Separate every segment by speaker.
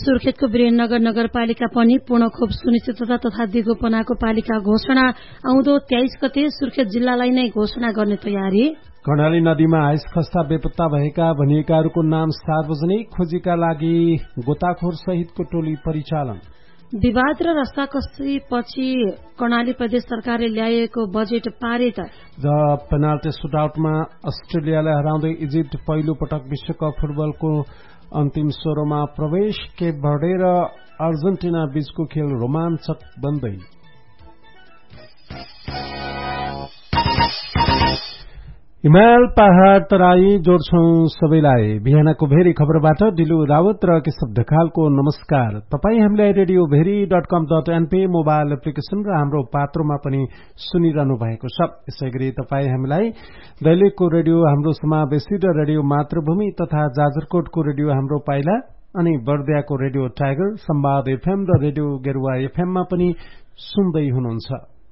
Speaker 1: सुर्खेतको वीरेन्द्रनगर नगरपालिका पनि पूर्ण खोप सुनिश्चितता तथा दिगोपनाको पालिका घोषणा आउँदो 23 गते सुर्खेत जिल्लालाई नै घोषणा गर्ने तयारी।
Speaker 2: कर्णाली नदीमा आइस खस्ता बेपत्ता भएका भनिएकाहरूको नाम सार्वजनिक, खोजीका लागि गोताखोर सहितको टोली परिचालन।
Speaker 1: विवाद र रस्ताकसीपछि कर्णाली प्रदेश सरकारले ल्याएको बजेट पारित।
Speaker 2: पेनाल्टी सुटआउटमा अस्ट्रेलियालाई हराउँदै इजिप्ट पहिलो पटक विश्वकप फुटबलको अन्तिम 16मा प्रवेश। केप भर्डे र अर्जेन्टिना बीचको खेल रोमाञ्चक बन्दै। हिमाल पहाड़ तराई जोड्छौं सबैलाई। बिहानको भेरी खबरबाट दिलु रावत र केशव ढकालको नमस्कार। तपाई हामीलाई radioveri.com.np मोबाइल एप्लिकेशन र हाम्रो पात्रोमा पनि सुनिरहनु भएको छ। यसैगरी तपाई हामीलाई दैलेखको रेडियो हाम्रो समावेशी र रेडियो मातृभूमि तथा जाजरकोटको रेडियो हाम्रो पाइला अनि बर्दियाको रेडियो टाइगर, संवाद एफएम र रेडियो गेरुवा एफएममा पनि सुन्दै हुनुहुन्छ।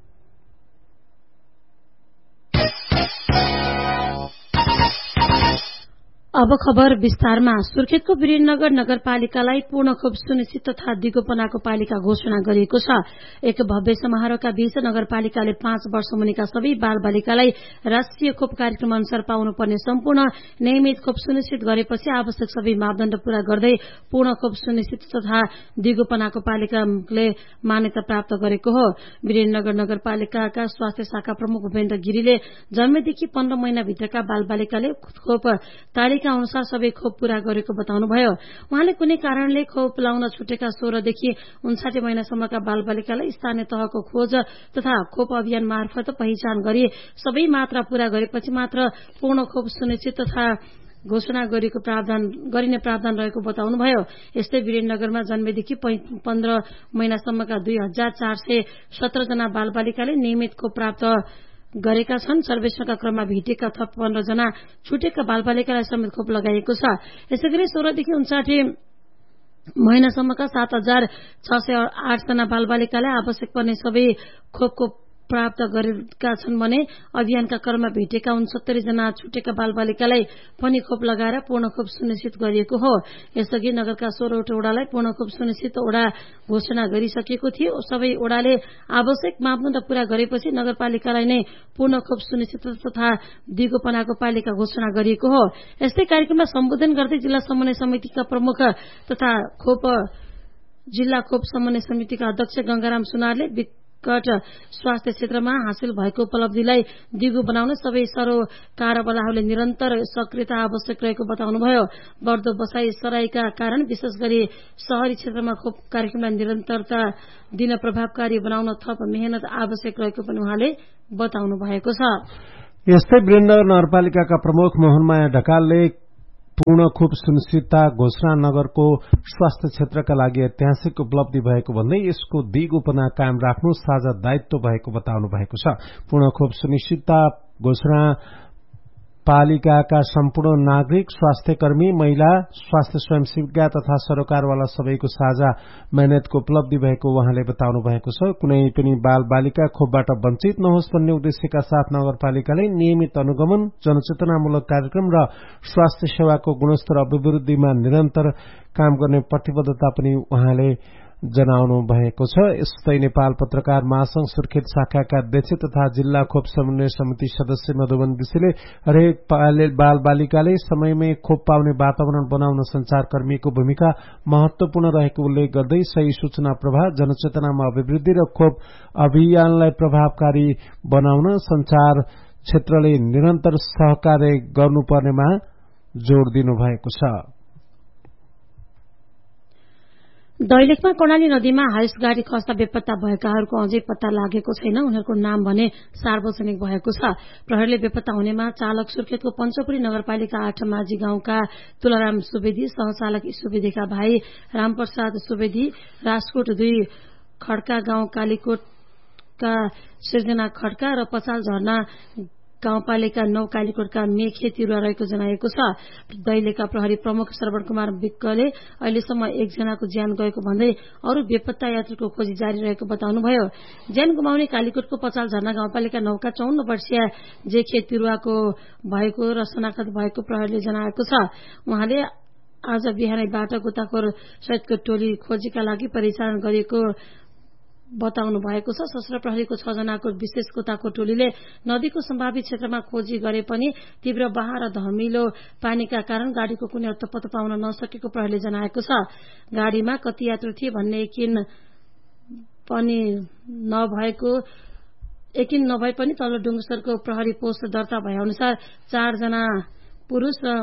Speaker 1: अब खबर विस्तारमा। सुर्खेतको वीरेन्द्रनगर नगरपालिकालाई पूर्ण खोप सुनिश्चित तथा दिगोपनाको पालिका घोषणा गरिएको छ। एक भव्य समारोहका बीच नगरपालिकाले 5 वर्ष मुनिका सबै बाल बालिकालाई राष्ट्रिय खोप कार्यक्रम अनुसार पाउनुपर्ने सम्पूर्ण नियमित खोप सुनिश्चित गरेपछि आवश्यक सबै मापदण्ड पूरा गर्दै पूर्ण खोप सुनिश्चित तथा दिगोपनाको पालिकाले मान्यता प्राप्त गरेको हो। वीरेन्द्रनगर नगरपालिकाका स्वास्थ्य शाखा प्रमुख भूपेन्द्र गिरीले जन्मेदेखि 15 महिनाभित्रका बाल बालिकाले खोप तालिका अनुसार सबै खोप पूरा गरेको बताउनुभयो। उहाँले कुनै कारणले खोप लाउन छुटेका 16 देखि 59 महिनासम्मका बाल बालिकालाई स्थानीय तहको खोज तथा खोप अभियान मार्फत पहिचान गरी सबै मात्रा पूरा गरेपछि मात्र पूर्ण खोप सुनिश्चित तथा घोषणा गरिने प्रावधान रहेको बताउनुभयो। यस्तै वीरेन्द्रनगरमा जन्मेदेखि 15 महिनासम्मका 2417 जना बाल बालिकाले नियमित खोप प्राप्त गरेका छन्। सर्वेक्षणका क्रममा भेटिएका थप 15 जना छुटेका बालबालिकालाई समेत खोप लगाइएको छ। यसैगरी 16 देखि 59 महिनासम्मका 7608 जना बालबालिकालाई आवश्यक पर्ने सबै खोपको प्राप्त गरेका छन् भने अभियानका क्रममा भेटेका 69 जना छुटेका बालबालिकालाई पनि खोप लगाएर पूर्ण खोप सुनिश्चित गरिएको हो। यसअघि नगरका 16 वडालाई पूर्ण खोप सुनिश्चित वडा घोषणा गरिसकेको थियो। सबै वडाले आवश्यक मापदण्ड पूरा गरेपछि नगरपालिकालाई नै पूर्ण खोप सुनिश्चित तथा दिगोपनाको पालिका घोषणा गरिएको हो। यस्तै कार्यक्रममा सम्बोधन गर्दै जिल्ला समन्वय समितिका प्रमुख तथा जिल्ला खोप समन्वय समितिका अध्यक्ष गंगाराम सुनारले स्वास्थ्य क्षेत्रमा हासिल भएको उपलब्धिलाई दिगो बनाउन सबै सरोकारवालाहरूले निरन्तर सक्रियता आवश्यक रहेको बताउनुभयो। बढ्दो बसाई सराईका कारण विशेष गरी शहरी क्षेत्रमा खोप कार्यक्रमलाई निरन्तरता दिन प्रभावकारी बनाउन थप मेहनत आवश्यक रहेको पनि उहाँले बताउनु भएको छ।
Speaker 2: यस्तै वीरेन्द्रनगर नगरपालिकाका प्रमुख मोहनमाया ढकालले पूर्ण खोप सुनिश्चितता घोषणा नगरको स्वास्थ्य क्षेत्रका लागि ऐतिहासिक उपलब्धि भएको भन्दै यसको दिगोपना कायम राख्नु साझा दायित्व भएको बताउनु भएको छ। पूर्ण खोप सुनिश्चितता घोषणा पालिकाका सम्पूर्ण नागरिक, स्वास्थ्यकर्मी, महिला, स्वास्थ्य स्वयंसेविका तथा सरोकारवाला सबैको साझा मेहनतको उपलब्धि भएको उहाँले बताउनु भएको छ। कुनै पनि बाल बालिका खोपबाट वञ्चित नहोस् भन्ने उद्देश्यका साथ नगरपालिकाले नियमित अनुगमन, जनचेतनामूलक कार्यक्रम र स्वास्थ्य सेवाको गुणस्तर अभिवृद्धिमा निरन्तर काम गर्ने प्रतिबद्धता पनि उहाँले जनाउनु भएको छ। यस्तै नेपाल पत्रकार महासंघ सुर्खेत शाखाका अध्यक्ष तथा जिल्ला खोप समन्वय समिति सदस्य मधुबन विशेले हरेक बाल बालिकाले समयमै खोप पाउने वातावरण बनाउन संचारकर्मीको भूमिका महत्वपूर्ण रहेको उल्लेख गर्दै सही सूचना प्रवाह, जनचेतनामा अभिवृद्धि र खोप अभियानलाई प्रभावकारी बनाउन संचार क्षेत्रले निरन्तर सहकार्य गर्नुपर्नेमा जोड़ दिनु भएको छ।
Speaker 1: दैलेखमा कर्णाली नदीमा हाइस गाड़ी खस्दा बेपत्ता भएकाहरूको अझै पत्ता लागेको छैन। उनीहरूको नाम भने सार्वजनिक भएको छ। प्रहरीले बेपत्ता हुनेमा चालक सुर्खेतको पञ्चपुरी नगरपालिका 8 माझी गाउँका तुलाराम सुवेदी, सहचालक सुवेदीका भाइ रामप्रसाद सुवेदी, राजकोट 2 खड्का गाउँ कालीकोटका सृजना खड्का र पचाल झरना गाउँपालिका 9 कालीकोटका मेखे तिरुवा रहेको जनाएको छ। दैलेखका प्रहरी प्रमुख श्रवण कुमार विक्कले अहिलेसम्म 1 जनाको ज्यान गएको भन्दै अरू बेपत्ता यात्रीको खोजी जारी रहेको बताउनुभयो। ज्यान गुमाउने कालीकोटको पचाल झरना गाउँपालिका 9 का 54 वर्षीय जेखे तिरुवाको भएको र शनाखत भएको प्रहरीले जनाएको छ। उहाँले आज बिहानैबाट गोताखोर सहितको टोली खोजीका लागि परिचालन गरिएको बताउनु भएको छ। सशस्त्र प्रहरीको 6 जनाको विशेष गोताखोर टोलीले नदीको सम्भावित क्षेत्रमा खोजी गरे पनि तीव्र बहाव र धमिलो पानीका कारण गाडीको कुनै अत्तोपत्तो पाउन नसकेको प्रहरीले जनाएको छ। गाडीमा कति यात्रु थिए भन्ने यकिन नभए पनि तल्लो डुङ्गुसरको प्रहरी पोस्ट दर्ता भए अनुसार 4 जना पुरुष र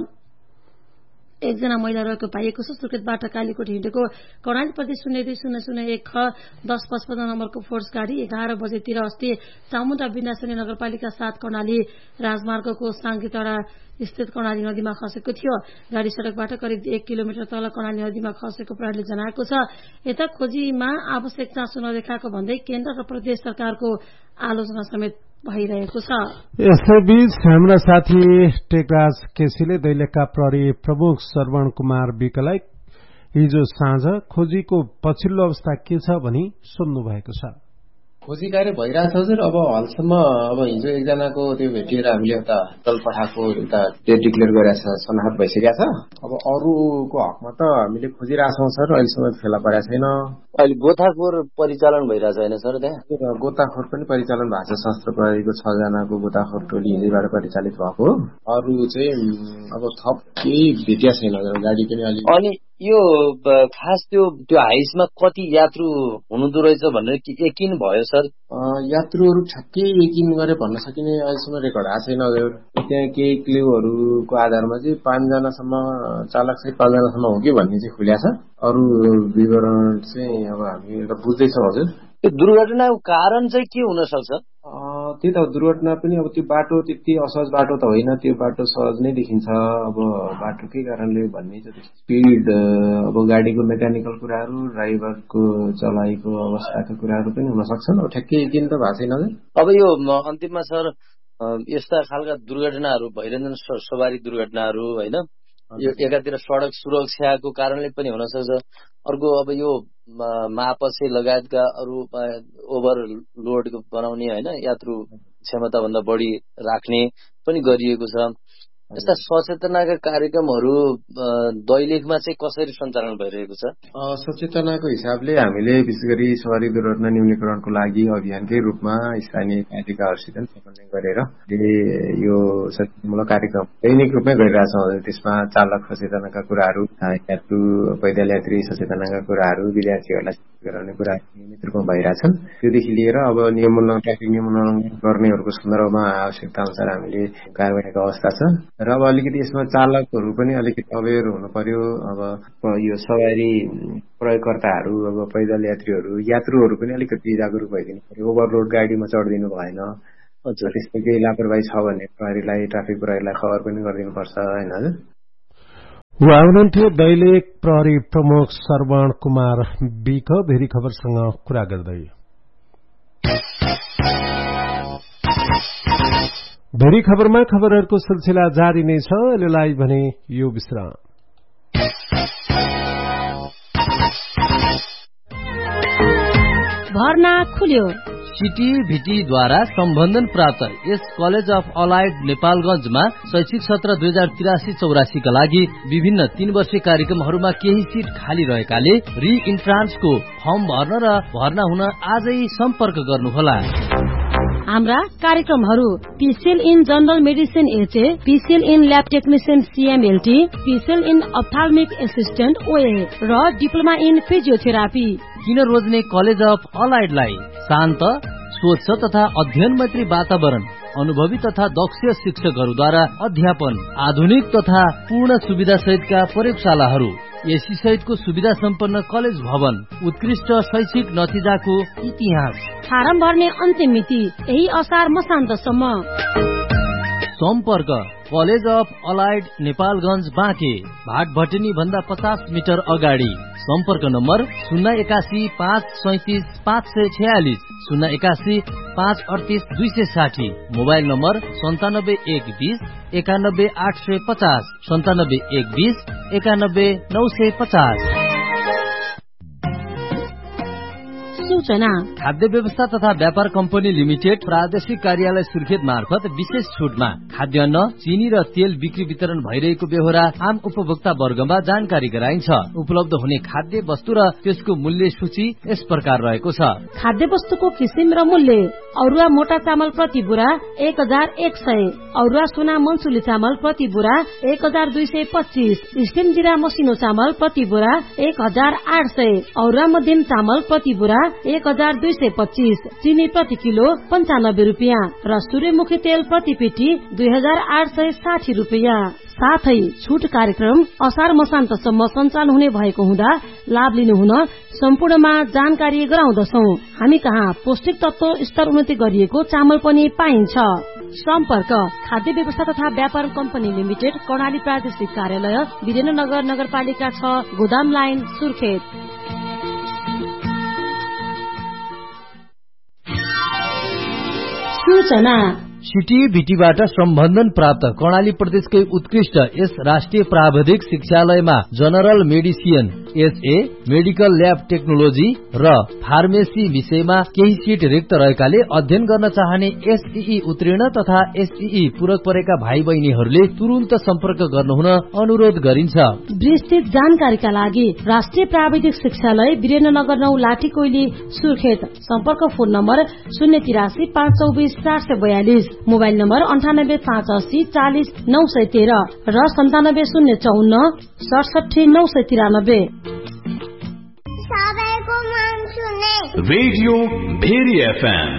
Speaker 1: 1 जना महिला रहेको पाइएको छ। सुर्खेतबाट कालीकोट हिँडेको कर्णाली प्रदेश 020001 ख 1055 नम्बरको फोर्स गाडी 11 बजेतिर अस्ति चामुण्डा बिन्दासनी नगरपालिका 7 कर्णाली राजमार्गको साङ्गीतडा स्थित कर्णाली नदीमा खसेको थियो। गाडी सड़कबाट करिब 1 किलोमिटर तल कर्णाली नदीमा खसेको प्रहरीले जनाएको छ। यता खोजीमा आवश्यक चासो नदेखाएको भन्दै केन्द्र र प्रदेश सरकारको आलोचना समेत भइरहेको छ।
Speaker 2: यसैबीच हाम्रा साथी टेकराज केसीले दैलेखका प्रहरी प्रमुख श्रवण कुमार विकलाई हिजो साँझ खोजीको पछिल्लो अवस्था के छ भनी सोध्नु भएको छ।
Speaker 3: खोजी कार्य भइरहेछ सर। अब हालसम्म हिजो एकजनाको त्यो भेटिएर हामीले एउटा तल पठाएको एउटा डेट डिक्लेयर गरेर सनाखत भइसकेको छ। अब अरूको हकमा त हामीले खोजिरहेछौँ सर, अहिलेसम्म फेला परेको छैन।
Speaker 4: अहिले गोताखोर परिचालन भइरहेछ होइन सर? त्यहाँ
Speaker 3: गोताखोर पनि परिचालन भएको छ। सशस्त्र प्रहरीको 6 जनाको गोताखोर टोली हिजोबाट परिचालित भएको। अरू चाहिँ अब थप केही भेटिया छैन गाडी पनि अलिक।
Speaker 4: अनि यो खास त्यो हाइसमा कति यात्रु हुनुहुँदो रहेछ भनेर यकिन भयो सर?
Speaker 3: यात्रुहरू ठ्याक्कै यकिन गरे भन्न सकिने अहिलेसम्म रेकर्ड आएको छैन। त्यहाँ केही क्ल्युहरूको आधारमा चाहिँ 5 जनासम्म चालक चाहिँ 5 जनासम्म हो कि भन्ने चाहिँ खुल्या छ। अरू विवरण चाहिँ अब हामी एउटा बुझ्दैछौँ हजुर।
Speaker 4: त्यो दुर्घटनाको कारण चाहिँ के हुन सक्छ?
Speaker 3: त्यही त दुर्घटना पनि अब त्यो बाटो त्यति असहज बाटो त होइन, त्यो बाटो सहज नै देखिन्छ। अब बाटोकै कारणले भन्ने चाहिँ स्पिड, अब गाडीको मेकानिकल कुराहरू, ड्राइभरको चलाइको अवस्थाका कुराहरू पनि हुन सक्छन्। अब ठ्याक्कै यकिन त भएको छैन।
Speaker 4: अब यो अन्तिममा सर यस्ता खालका दुर्घटनाहरू भइरहन्छन्, सवारी दुर्घटनाहरू होइन, यो एकातिर सड़क सुरक्षाको कारणले पनि हुन सक्छ। अर्को अब यो मापसे लगायतका अरू ओभरलोड बनाउने होइन, यात्रु क्षमताभन्दा बढी राख्ने पनि गरिएको छ। यस्ता सचेतनाका कार्यक्रमहरू दैलेखमा चाहिँ कसरी सञ्चालन भइरहेको छ?
Speaker 3: सचेतनाको हिसाबले हामीले विशेष गरी सवारी दुर्घटना न्यूनीकरणको लागि अभियानकै रूपमा स्थानीय पालिकाहरूसित समन्वय गरेर यो सचेतनामूलक कार्यक्रम दैनिक रूपमै गरिरहेछौँ। त्यसमा चालक सचेतनाका कुराहरू, यात्रु पैदल यात्री सचेतनाका कुराहरू, विद्यार्थीहरूलाई गराउने कुराहरू नियमित रूपमा भइरहेछन्। त्योदेखि लिएर अब ट्राफिक नियम उल्लङ्घन गर्नेहरूको सन्दर्भमा आवश्यकता अनुसार हामीले कारबाहीको अवस्था छ। र अब अलिकति यसमा चालकहरू पनि अलिकति अवेर हुनु पर्यो। अब यो सवारी प्रयोगकर्ताहरू, अब पैदल यात्रुहरू पनि अलिकति जागरुक भइदिनु पर्यो। ओभरलोड गाडीमा चढिदिनु भएन। त्यस्तो केही लापरवाही छ भने प्रहरीलाई, ट्राफिक प्रहरीलाई खबर पनि गरिदिनुपर्छ होइन हजुर।
Speaker 2: उहाँ हुनुहुन्थ्यो दैलेख प्रहरी प्रमुख श्रवण कुमार विक भेरी खबरसँग कुरा गर्दै। भेरी खबरमा खबरहरूको सिलसिला जारी नै छ। अहिलेलाई भने यो विश्राम।
Speaker 1: भर्ना खुल्यो।
Speaker 5: सिटिभिटीद्वारा सम्बन्धन प्राप्त यस कलेज अफ अलाइड नेपालगञ्जमा शैक्षिक सत्र 2083-84 का लागि विभिन्न 3 वर्षीय कार्यक्रमहरूमा केही सिट खाली रहेकाले रि इन्ट्रान्सको फर्म भर्न र भर्ना हुन आजै सम्पर्क गर्नुहोला।
Speaker 1: हाम्रा कार्यक्रमहरू PCL in general medicine HA, PCL in lab technician सीएमएलटी, PCL in अप्थाल्मिक assistant ओए र डिप्लोमा इन फिजियोथेरापी।
Speaker 5: किन रोज्ने कलेज अफ अलाइडलाई शान्त, स्वच्छ तथा अध्ययन मैत्री वातावरण, अनुभवी तथा दक्ष शिक्षकहरूद्वारा अध्यापन, आधुनिक तथा पूर्ण सुविधा सहितका प्रयोगशालाहरू, एसी सहितको सुविधा सम्पन्न कलेज भवन, उत्कृष्ट शैक्षिक नतिजाको इतिहास।
Speaker 1: फारम भर्ने अन्तिम मिति यही असार मसान्तसम्म।
Speaker 5: सम्पर्क college of allied Nepalgunj Banke, Bhatbhateni भन्दा 50 मिटर अगाडि। सम्पर्क नम्बर 081 537 546, 081 538 260। Mobile number 97 120 91 850, 97 120 91 950।
Speaker 1: सूचना।
Speaker 5: खाद्य व्यवस्था तथा व्यापार कम्पनी लिमिटेड प्रादेशिक कार्यालय सुर्खेत मार्फत विशेष छुटमा खाद्यान्न, चिनी र तेल बिक्री वितरण भइरहेको बेहोरा आम उपभोक्ता वर्गमा जानकारी गराइन्छ। उपलब्ध हुने खाद्य वस्तु र त्यसको मूल्य सूची यस प्रकार रहेको छ।
Speaker 1: खाद्य वस्तुको किसिम र मूल्य: औरुवा मोटा चामल प्रति बुरा 1100, औरुवा सोना मनसुली चामल प्रति बुरा 1225, स्टिम जिरा मसिनो चामल प्रति बुरा 1800, औरुवा मध्यम चामल प्रति बुरा 1225, चिनी प्रति किलो 95 रुपियाँ र सूर्यमुखी तेल प्रति पेटी 2860 रुपियाँ। साथै छुट कार्यक्रम असार मसान्तसम्म सञ्चालन हुने भएको हुँदा लाभ लिनुहुन सम्पूर्णमा जानकारी गराउँदछौ। हामी कहाँ पौष्टिक तत्व स्तर उन्नति गरिएको चामल पनि पाइन्छ। सम्पर्क खाद्य व्यवस्था तथा व्यापार कम्पनी लिमिटेड, कर्णाली प्रादेशिक कार्यालय, वीरेन्द्रनगर नगरपालिका 6, गोदाम लाइन, सुर्खेत। सूचना:
Speaker 5: सिटिभिटीबाट सम्बन्धन प्राप्त कर्णाली प्रदेशकै उत्कृष्ट यस राष्ट्रिय प्राविधिक शिक्षालयमा general medicine, SA, medical lab technology र फार्मेसी विषयमा केही सिट रिक्त रहेकाले अध्ययन गर्न चाहने एसईई उत्तीर्ण तथा एसईई पूरक परेका भाइ बहिनीहरूले तुरुन्त सम्पर्क गर्नुहुन अनुरोध गरिन्छ।
Speaker 1: विस्तृत जानकारीका लागि राष्ट्रिय प्राविधिक शिक्षालय, वीरेन्द्रनगर 9, लाठी कोइली, सुर्खेत। सम्पर्क फोन नम्बर 083 524 442, मोबाइल नम्बर 98 580 40 913 र 97 054 67 993।
Speaker 6: Radio very FM.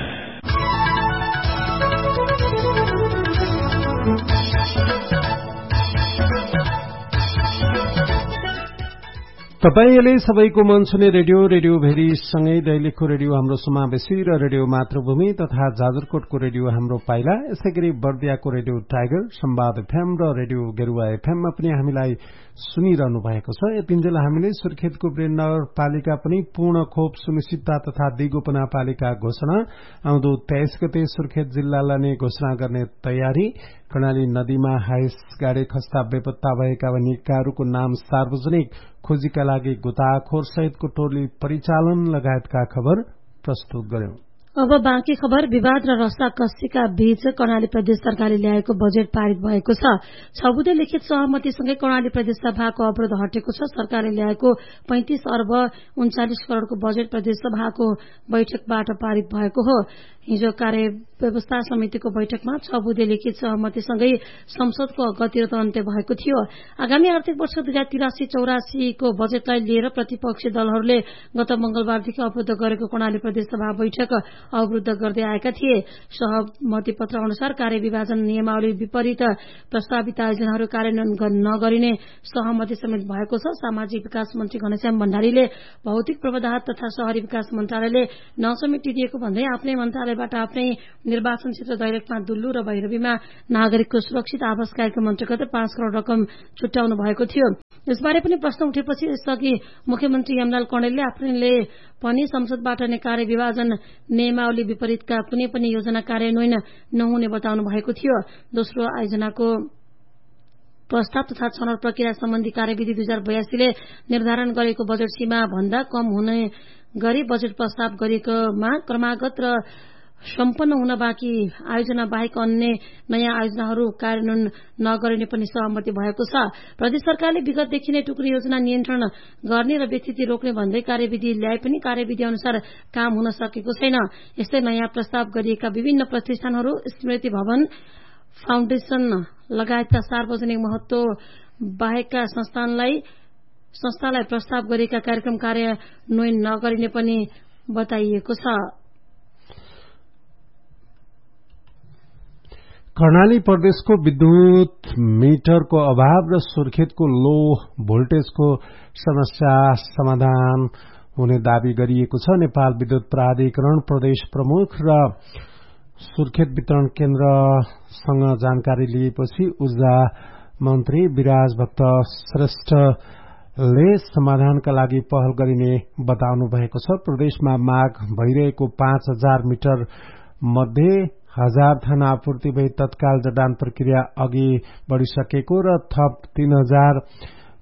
Speaker 2: तपाईले सबैको मन सुने रेडियो भेरी सँगै दैलेखको रेडियो हाम्रो समावेशी र रेडियो मातृभूमि तथा जाजरकोटको रेडियो हाम्रो पाइला, यसैगरी बर्दियाको रेडियो टाइगर, संवाद एफएम र रेडियो गेरुवा एफएममा पनि हामीलाई सुनिरहनु भएको छ। यतिन्जेल हामीले सुर्खेतको वीरेन्द्रनगर पालिका पनि पूर्ण खोप सुनिश्चितता तथा दिगोपना पालिका घोषणा, आउँदो 23 गते सुर्खेत जिल्लालाई नै घोषणा गर्ने तयारी, कर्णाली नदीमा हाइस गाडी खस्ता बेपत्ता भएका वन्यकाहरूको नाम सार्वजनिक खोजीका लागि गोताखोर सहितको टोली परिचालन लगायतका खबर प्रस्तुत गर्यौं।
Speaker 1: अब बाँकी खबर। विवाद र रस्साकस्सीका बीच कर्णाली प्रदेश सरकारले ल्याएको बजेट पारित भएको छ। 6 बुँदे लिखित सहमतिसँगै कर्णाली प्रदेश सभाको अवरोध हटेको छ। सरकारले ल्याएको 35 अर्ब 39 करोड़को बजेट प्रदेश सभाको बैठकबाट पारित भएको हो। हिजो कार्य व्यवस्था समितिको बैठकमा 6 बुँदे लिखित सहमतिसँगै संसदको गतिरोध अन्त्य भएको थियो। आगामी आर्थिक वर्ष 2083-84 को बजेटलाई लिएर प्रतिपक्षी दलहरूले गत मंगलबारदेखि अवरुद्ध गरेको कर्णाली प्रदेश सभा बैठक अवरुद्ध गर्दै आएका थिए। सहमति पत्र अनुसार कार्य विभाजन नियमावली विपरीत प्रस्तावित आयोजनाहरू कार्यान्वयन नगरिने सहमति समेत भएको छ। सामाजिक विकास मन्त्री घनश्याम भण्डारीले भौतिक पूर्वाधार तथा शहरी विकास मन्त्रालयले नसमेटिदिएको भन्दै आफ्नै मन्त्रालयबाट आफ्नै निर्वाचन क्षेत्र दैलेखमा दुल्लु र भैरवीमा नागरिकको सुरक्षित आवास कार्यक्रम अन्तर्गत 5 करोड़ रकम छुट्याउनु भएको थियो। यसबारे पनि प्रश्न उठेपछि यसअघि मुख्यमन्त्री यमलाल कणेलले आफैले पनि संसदबाट नै कार्य विभाजन नियमावली विपरीतका कुनै पनि योजना कार्यान्वयन नहुने बताउनु भएको थियो। दोस्रो आयोजनाको प्रस्ताव तथा छनौट प्रक्रिया सम्बन्धी कार्यविधि 2082 ले निर्धारण गरेको बजेट सीमा भन्दा कम हुने गरी बजेट प्रस्ताव गरिएकोमा क्रमागत र सम्पन्न हुन बाँकी आयोजना बाहेक अन्य नयाँ आयोजनाहरू कार्यान्वयन नगरिने पनि सहमति भएको छ। प्रदेश सरकारले विगतदेखि नै टुक्री योजना नियन्त्रण गर्ने र व्यतिथि रोक्ने भन्दै कार्यविधि ल्याए पनि कार्यविधि अनुसार काम हुन सकेको छैन। यस्तै नयाँ प्रस्ताव गरिएका विभिन्न प्रतिष्ठानहरू, स्मृति भवन, फाउन्डेशन लगायतका सार्वजनिक महत्व बाहेकका संस्थालाई प्रस्ताव गरिएका कार्यक्रम कार्यान्वयन नगरिने पनि बताइएको छ।
Speaker 2: कर्णाली प्रदेशको विद्युत मिटरको अभाव र सुर्खेतको लो भोल्टेजको समस्या समाधान हुने दावी गरिएको छ। नेपाल विद्युत प्राधिकरण प्रदेश प्रमुख र सुर्खेत वितरण केन्द्रसँग जानकारी लिएपछि ऊर्जा मन्त्री विराज भक्त श्रेष्ठले समाधानका लागि पहल गरिने बताउनु भएको छ। प्रदेशमा माग भइरहेको 5000 मिटर मध्ये 1000 थान आपूर्ति भई तत्काल जडान प्रक्रिया अघि बढ़िसकेको र थप 3000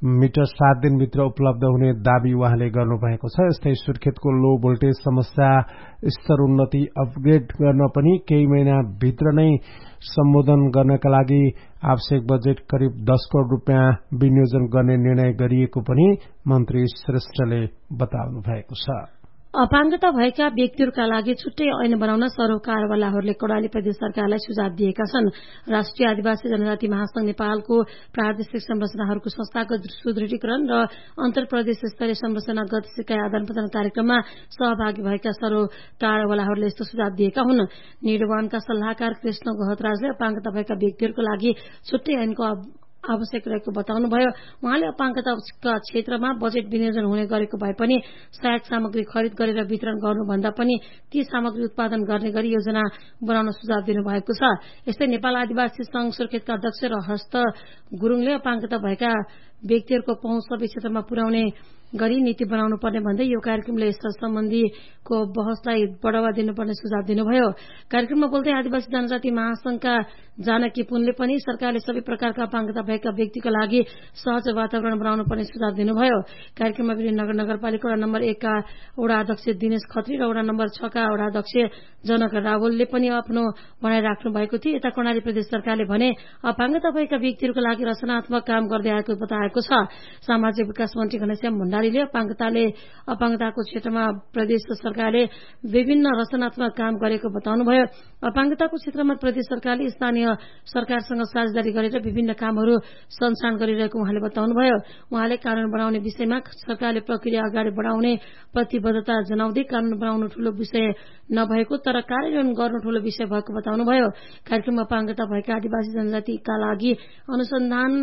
Speaker 2: मिटर 7 दिनभित्र उपलब्ध हुने दावी उहाँले गर्नुभएको छ। यस्तै सुर्खेतको लो भोल्टेज समस्या स्तर उन्नति अपग्रेड गर्न पनि केही महिनाभित्र नै सम्बोधन गर्नका लागि आवश्यक बजेट करिब 10 करोड़ रुपियाँ विनियोजन गर्ने निर्णय गरिएको पनि मन्त्री श्रेष्ठले बताउनु भएको छ।
Speaker 1: अपाङ्गता भएका व्यक्तिहरूका लागि छुट्टै ऐन बनाउन सरोकारवालाहरूले कर्णाली प्रदेश सरकारलाई सुझाव दिएका छन्। राष्ट्रिय आदिवासी जनजाति महासंघ नेपालको प्रादेशिक संरचनाहरूको संस्थागत सुदृढीकरण र अन्तर प्रदेश स्तरीय संरचनागत सिकाइ आदान प्रदान कार्यक्रममा सहभागी भएका सरोकारवालाहरूले यस्तो सुझाव दिएका हुन्। निर्वाणका सल्लाहकार कृष्ण गहतराजले अपाङ्गता भएका व्यक्तिहरूका लागि छुट्टै ऐनको आवश्यक रहेको बताउनुभयो। उहाँले अपाङ्गताका क्षेत्रमा बजेट विनियोजन हुने गरेको भए पनि सहायक सामग्री खरिद गरेर वितरण गर्नुभन्दा पनि ती सामग्री उत्पादन गर्ने गरी योजना बनाउन सुझाव दिनुभएको छ। यस्तै नेपाल आदिवासी संघ सुर्खेतका अध्यक्ष र हस्त गुरूङले अपाङ्गता भएका व्यक्तिहरूको पहुँच सबै क्षेत्रमा पुर्याउने गरी नीति बनाउनु पर्ने भन्दै यो कार्यक्रमले यस सम्बन्धीको बहसलाई बढ़ावा दिनुपर्ने सुझाव दिनुभयो। कार्यक्रममा बोल्दै आदिवासी जनजाति महासंघका जानकी पुनले पनि सरकारले सबै प्रकारका अपाङ्गता भएका व्यक्तिका लागि सहज वातावरण बनाउनु पर्ने सुझाव दिनुभयो। कार्यक्रममा वीरनगर नगरपालिका वडा नम्बर 1 का वडा अध्यक्ष दिनेश खत्री र वडा नम्बर 6 का वडा अध्यक्ष जनक रावलले पनि आफ्नो भनाइ राख्नु भएको थियो। यता कर्णाली प्रदेश सरकारले भने अपाङ्गता भएका व्यक्तिहरूका लागि रचनात्मक काम गर्दै आएको बताएको छ। सामाजिक विकास मन्त्री घनश्याम भण्डारीले अपाङ्गताको क्षेत्रमा प्रदेश सरकारले विभिन्न रचनात्मक काम गरेको बताउनुभयो। अपाङ्गताको क्षेत्रमा प्रदेश सरकारले स्थानीय सरकारसँग साझेदारी गरेर विभिन्न कामहरू सञ्चालन गरिरहेको उहाँले बताउनुभयो। उहाँले कानून बनाउने विषयमा सरकारले प्रक्रिया अगाडि बढाउने प्रतिबद्धता जनाउँदै कानून बनाउनु ठूलो विषय नभएको तर कार्यान्वयन गर्नु ठूलो विषय भएको बताउनुभयो। कार्यक्रममा अपाङ्गता भएका आदिवासी जनजातिका लागि अनुसन्धान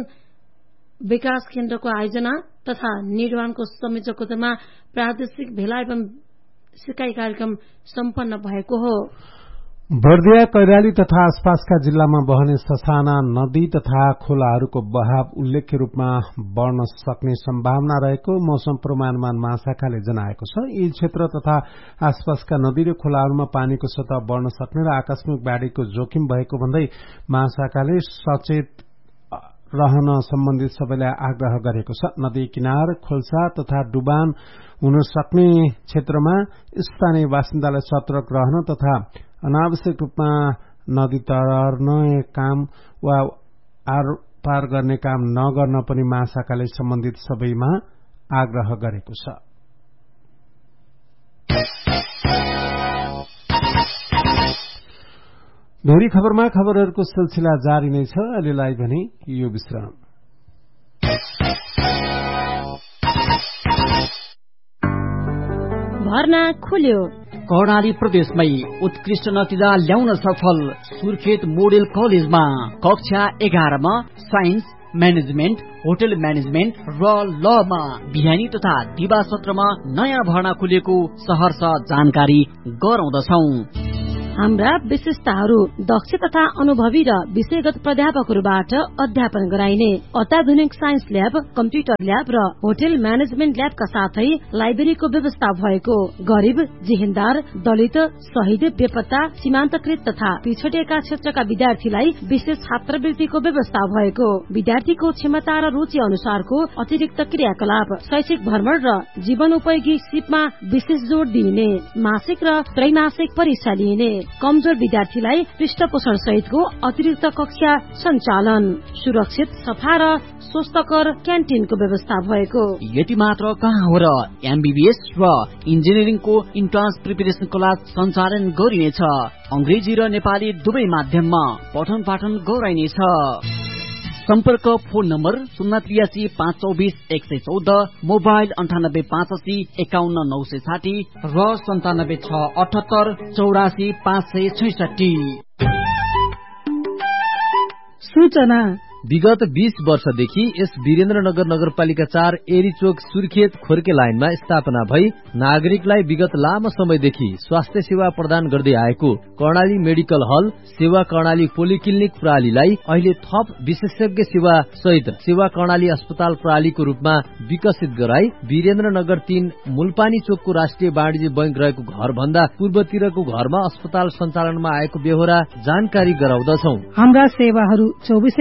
Speaker 1: विकास केन्द्रको आयोजना तथा निर्माणको संयोजकत्वमा प्रादेशिक भेला एवं सिकाइ कार्यक्रम सम्पन्न भएको हो।
Speaker 2: बर्दिया कैलाली तथा आसपासका जिल्लामा बहने ससाना नदी तथा खोलाहरूको बहाव उल्लेख्य रूपमा बढ्न सक्ने सम्भावना रहेको मौसम पूर्वानुमान महाशाखाले जनाएको छ। यी क्षेत्र तथा आसपासका नदी र खोलाहरूमा पानीको सतह बढ्न सक्ने र आकस्मिक बाढ़ीको जोखिम भएको भन्दै महाशाखाले सचेत रहन सम्बन्धित सबैलाई आग्रह गरेको छ। नदी किनार खोल्सा तथा डुबान हुन सक्ने क्षेत्रमा स्थानीय बासिन्दालाई सतर्क रहन तथा अनावश्यक रूपमा नदी तर्ने काम वा आर पार गर्ने काम नगर्न पनि महाशाखाले सम्बन्धित सबैमा आग्रह गरेको छ। धोरी खबरमा खबरहरूको सिलसिला जारी नै छ। अहिलेलाई भने यो विश्राम।
Speaker 1: भर्ना खुल्यो।
Speaker 7: कर्णाली प्रदेशमै उत्कृष्ट नतिजा ल्याउन सफल सुर्खेत मोडेल कलेजमा कक्षा 11 मा साइन्स म्यानेजमेन्ट होटल म्यानेजमेन्ट र लमा बिहानी तथा दिवा सत्रमा नयाँ भर्ना खुलेको सहर्ष जानकारी गराउँदछौं।
Speaker 1: हाम्रा विशेषताहरू दक्ष तथा अनुभवी र विषयगत प्राध्यापकहरूबाट अध्यापन गराइने अत्याधुनिक साइन्स ल्याब, कम्प्युटर ल्याब र होटल म्यानेजमेन्ट ल्याबका साथै लाइब्रेरीको व्यवस्था भएको, गरीब, जेहेन्दार, दलित, शहीद, बेपत्ता, सीमान्तकृत तथा पिछडिएका क्षेत्रका विद्यार्थीलाई विशेष छात्रवृत्तिको व्यवस्था भएको, विद्यार्थीको क्षमता र रुचि अनुसारको अतिरिक्त क्रियाकलाप, शैक्षिक भ्रमण र जीवन उपयोगी सिपमा विशेष जोड़ दिइने, मासिक र त्रैमासिक परीक्षा लिइने, कमजोर विद्यार्थीलाई पृष्ठपोषण सहितको अतिरिक्त कक्षा सञ्चालन, सुरक्षित, सफा र स्वस्थकर क्यान्टिनको व्यवस्था भएको।
Speaker 7: यति मात्र कहाँ हो र एमबीबीएस र इन्जिनियरिङको इन्ट्रान्स प्रिपरेसन क्लास सञ्चालन गरिनेछ। अंग्रेजी र नेपाली दुवै माध्यममा पठन पाठन गराइनेछ। सम्पर्क फोन नम्बर 083 524 114, मोबाइल 98 85 51 960 र 97 678 84 566।
Speaker 1: सूचना
Speaker 5: विगत 20 वर्षदेखि यस वीरेन्द्रनगर नगरपालिका 4 एरीचोक सुर्खेत खोर्के लाइनमा स्थापना भई नागरिकलाई विगत लामो समयदेखि स्वास्थ्य सेवा प्रदान गर्दै आएको कर्णाली मेडिकल हल सेवा कर्णाली पोलिक्लिनिक प्रणालीलाई अहिले थप विशेषज्ञ सेवा सहित सेवा कर्णाली अस्पताल प्रणालीको रूपमा विकसित गराई वीरेन्द्रनगर 3 मुलपानी चोकको राष्ट्रिय वाणिज्य बैंक रहेको घर भन्दा पूर्वतिरको घरमा अस्पताल सञ्चालनमा आएको बेहोरा जानकारी गराउँदछौ।
Speaker 8: हाम्रा सेवाहरू 24 घण्टा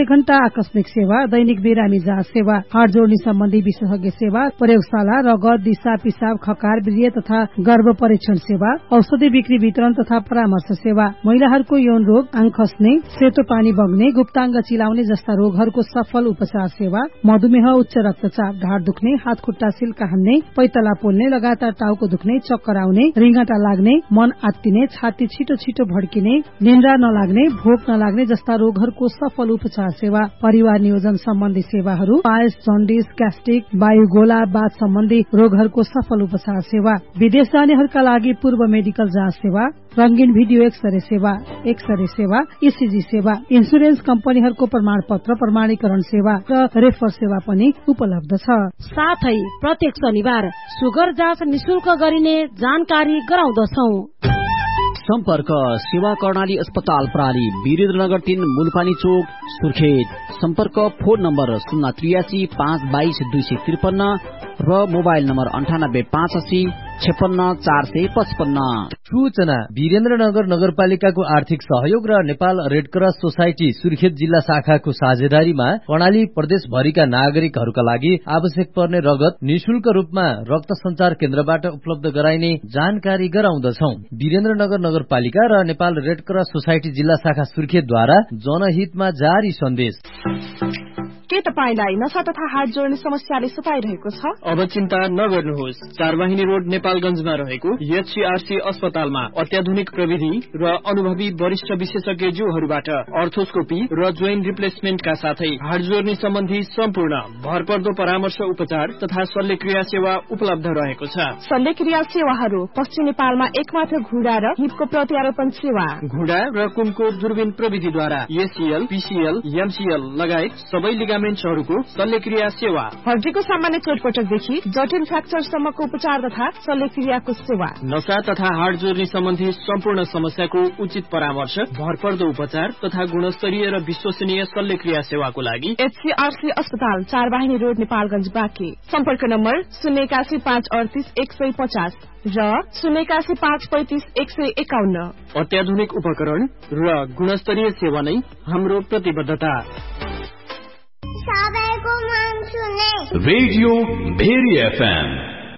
Speaker 8: आकस्मिक सेवा, दैनिक बिरामी जाँच सेवा, हाड जोड्ने सम्बन्धी विशेषज्ञ सेवा, प्रयोगशाला, रगत, दिशा, पिसाब, खकार, वीर्य तथा गर्भ परीक्षण सेवा, औषधि बिक्री वितरण तथा परामर्श सेवा, महिलाहरूको यौन रोग, आँख खस्ने, सेतो पानी बग्ने, गुप्ताङ्ग चिलाउने जस्ता रोगहरूको सफल उपचार सेवा, मधुमेह, उच्च रक्तचाप, ढाड दुख्ने, हात खुट्टा सिल्का हान्ने, पैतला पोल्ने, लगातार टाउको दुख्ने, चक्कर आउने, रिङ्गटा लाग्ने, मन आत्तिने, छाती छिटो छिटो भड्किने, निन्द्रा नलाग्ने, भोक नलाग्ने जस्ता रोगहरूको सफल उपचार सेवा, परिवार नियोजन सम्बन्धी सेवाहरू, पायल्स, जन्डिस, ग्यास्ट्रिक, वायुगोला, बाथ सम्बन्धी रोगहरूको सफल उपचार सेवा, विदेश जानेहरूका लागि पूर्व मेडिकल जाँच सेवा, रंगीन भिडियो एक्सरे सेवा, ईसीजी सेवा, इन्सुरेन्स कम्पनीहरूको प्रमाणपत्र प्रमाणीकरण सेवा र रेफर सेवा पनि उपलब्ध छ।
Speaker 1: साथै प्रत्येक शनिबार सुगर जाँच निशुल्क गरिने जानकारी गराउँदछौ।
Speaker 7: सम्पर्क सेवा कर्णाली अस्पताल प्रणाली, वीरेन्द्रनगर 3, मुलपानी चोक, सुर्खेत। सम्पर्क फोन नम्बर 083 522 253 र मोबाइल नम्बर 98 580 56 455।
Speaker 5: सूचना वीरेन्द्रनगर नगरपालिकाको आर्थिक सहयोग र नेपाल रेडक्रस सोसाइटी सुर्खेत जिल्ला शाखाको साझेदारीमा कर्णाली प्रदेशभरिका नागरिकहरूका लागि आवश्यक पर्ने रगत निशुल्क रूपमा रक्त संचार केन्द्रबाट उपलब्ध गराइने जानकारी गराउँदछौ। वीरेन्द्रनगर नगरपालिका र नेपाल रेडक्रस सोसाइटी जिल्ला शाखा सुर्खेतद्वारा जनहितमा जारी सन्देश।
Speaker 9: के तपाईलाई नशा तथा हात जोड्ने समस्याले सताइरहेको छ?
Speaker 10: अब चिन्ता नगर्नुहोस्। चारवाहिनी रोड नेपालगञ्जमा रहेको एचसीआरसी अस्पतालमा अत्याधुनिक प्रविधि र अनुभवी वरिष्ठ विशेषज्ञज्यूहरूबाट अर्थोस्कोपी र जोइन्ट रिप्लेसमेन्टका साथै हात जोड्ने सम्बन्धी सम्पूर्ण भरपर्दो परामर्श, उपचार तथा शल्यक्रिया सेवा उपलब्ध रहेको छ।
Speaker 9: शल्यक्रिया सेवाहरू पश्चिम नेपालमा एकमात्र घुँडा र हिपको प्रत्यारोपण सेवा,
Speaker 10: घुँडा र कुमको दूरबीन प्रविधिद्वारा एसीएल, पीसीएल, एमसीएल लगायत सबै लिगामेन्ट्सहरूको शल्यक्रिया सेवा,
Speaker 9: हड्डीको सामान्य चोटपटकदेखि जटिल फ्र्याक्चरसम्मको उपचार तथा शल्यक्रियाको सेवा,
Speaker 10: नशा तथा हाड जोड्ने सम्बन्धी सम्पूर्ण समस्याको उचित परामर्श, भरपर्दो उपचार तथा गुणस्तरीय र विश्वसनीय शल्यक्रिया सेवाको लागि
Speaker 9: एचसीआरसी अस्पताल, चारवाहिनी रोड नेपालगञ्ज बाँके। सम्पर्क नम्बर 081 538 150 र 081 535 151।
Speaker 10: अत्याधुनिक उपकरण र गुणस्तरीय सेवा नै हाम्रो प्रतिबद्धता।
Speaker 6: Radio very FM.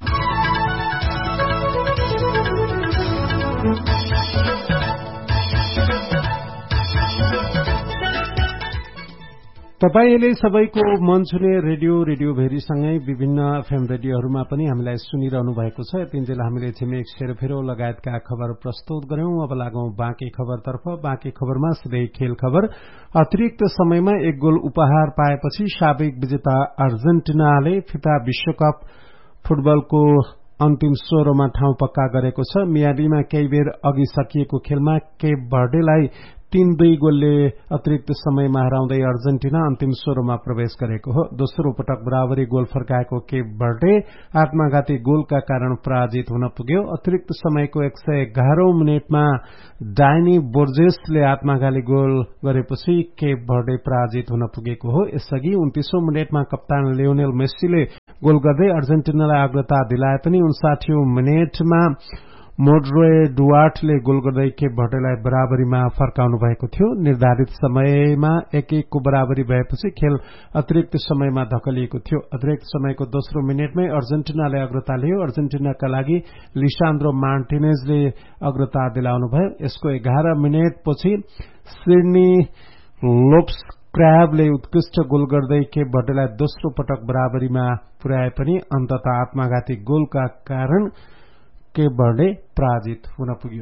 Speaker 2: तपाईले सबैको मन छुने रेडियो भेरीसँगै विभिन्न एफएम रेडियोहरूमा पनि हामीलाई सुनिरहनु भएको छ। यतिन्जेल हामीले छिमेक सेरोफेरो लगायतका खबर प्रस्तुत गर्यौं। अब लागौं बाँकी खबरतर्फ। बाँकी खबरमा सिधै खेल खबर। अतिरिक्त समयमा एक गोल उपहार पाएपछि साबिक विजेता अर्जेन्टिनाले फिफा विश्वकप फुटबलको अन्तिम 16मा ठाउँ पक्का गरेको छ। मियामीमा केही बेर अघि सकिएको खेलमा केप भर्डेलाई 3-2 गोलले अतिरिक्त समयमा हराउँदै अर्जेन्टिना अन्तिम 16मा प्रवेश गरेको हो। दोस्रो पटक बराबरी गोल फर्काएको केप भर्डे आत्मघाती गोलका कारण पराजित हुन पुग्यो। अतिरिक्त समयको 111औं मिनेटमा डाइनी बोर्जेसले आत्मघाती गोल गरेपछि केप भर्डे पराजित हुन पुगेको हो। यसअघि 29औं मिनेटमा कप्तान लियोनेल मेस्सीले गोल गर्दै अर्जेन्टिनालाई अग्रता दिलाए पनि 59औं मिनेटमा मोड्रे डुवार्टले गोल गर्दै केप भर्डेलाई बराबरीमा फर्काउनु भएको थियो। निर्धारित समयमा 1-1 को बराबरी भएपछि खेल अतिरिक्त समयमा धकलिएको थियो। अतिरिक्त समयको दोस्रो मिनेटमै अर्जेन्टिनाले अग्रता लियो। अर्जेन्टिनाका लागि लिसान्द्रो मार्टिनेजले अग्रता दिलाउनु भयो। यसको 11 मिनेटपछि सिडनी लोब्सक्राबले उत्कृष्ट गोल गर्दै केप भर्डेलाई दोस्रो पटक बराबरीमा पुर्याए पनि अन्ततः आत्मघाती गोलका कारण केप भर्डे पराजित हुन पुग्यो।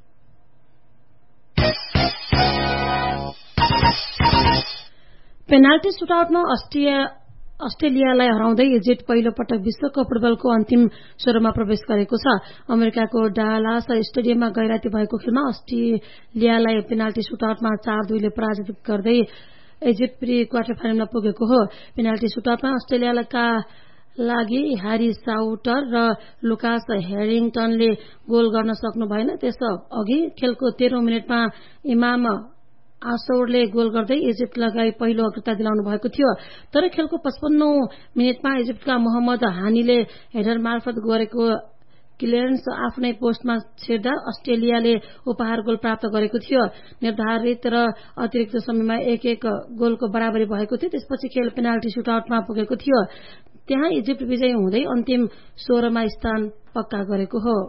Speaker 1: पेनाल्टी सुटआउटमा अस्ट्रेलियालाई हराउँदै इजिप्ट पहिलो पटक विश्वकप फुटबलको अन्तिम 16मा प्रवेश गरेको छ। अमेरिकाको डालास स्टेडियममा गैराती भएको खेलमा अस्ट्रेलियालाई पेनाल्टी सुटआउटमा 4-2 ले पराजित गर्दै इजिप्ट प्री क्वार्टर फाइनलमा पुगेको हो। पेनाल्टी सुटआउटमा अस्ट्रेलियाका लागि ह्यारी साउटर र लुकास हेरिङटनले गोल गर्न सक्नु भएन। त्यस अघि खेलको 13औं मिनेटमा इमाम आशौरले गोल गर्दै इजिप्टलाई पहिलो अग्रता दिलाउनु भएको थियो। तर खेलको 55औं मिनेटमा इजिप्टका मोहम्मद हानीले हेडर मार्फत गरेको क्लियरेन्स आफ्नै पोस्टमा छेड्दा अस्ट्रेलियाले उपहार गोल प्राप्त गरेको थियो। निर्धारित र अतिरिक्त समयमा 1-1 गोलको बराबरी भएको थियो। त्यसपछि खेल पेनाल्टी सुटआउटमा पुगेको थियो। त्यहाँ इजिप्ट विजयी हुँदै अन्तिम 16 मा स्थान पक्का गरेको हो।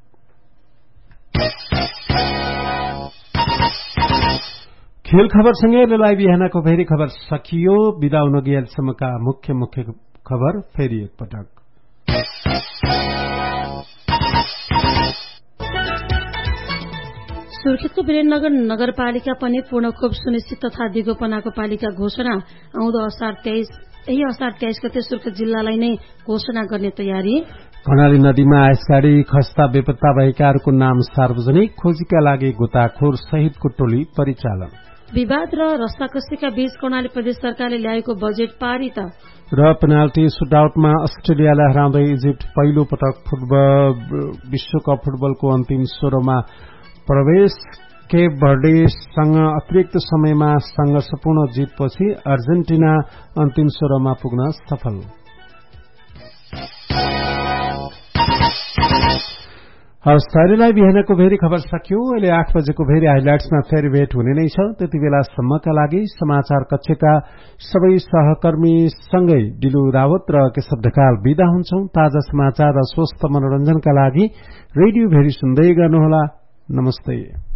Speaker 2: खेल खबरसँगै बेलायत बिहानको फेरि खबर सकियो। बिदा हुन गएसम्मका मुख्य खबर फेरि एकपटक।
Speaker 1: सुर्खेतको वीरेन्द्रनगर नगरपालिका पनि पूर्ण खोप सुनिश्चित तथा दिगोपनाको पालिका घोषणा आउँदो यही असार 23 गते सुर्खेत जिल्लालाई नै घोषणा गर्ने तयारी।
Speaker 2: कर्णाली नदीमा आइसगाडी खस्ता बेपत्ता भएकाहरूको नाम सार्वजनिक, खोजीका लागि गोताखोर सहितको टोली परिचालन।
Speaker 1: विवाद र रस्ताकस्सीका बीच कर्णाली प्रदेश सरकारले ल्याएको बजेट पारित।
Speaker 2: र पेनाल्टी सुटआउटमा अस्ट्रेलियालाई हराउँदै इजिप्ट पहिलो पटक विश्वकप फुटबलको अन्तिम 16 मा प्रवेश। केप भर्डेसँग अतिरिक्त समयमा संघर्षपूर्ण जितपछि अर्जेन्टिना अन्तिम 16 मा पुग्न सफल। हवस्, बिहानको भेरी खबर सकियो। अहिले 8 बजेको भेरी हाइलाइट्समा फेरि भेट हुने नै छ। त्यति बेलासम्मका लागि समाचार कक्षका सबै सहकर्मी सँगै डिलु रावत र केशव ढकाल बिदा हुन्छौं। ताजा समाचार र स्वस्थ मनोरञ्जनका लागि रेडियो भेरी सुन्दै गर्नुहोला। नमस्ते।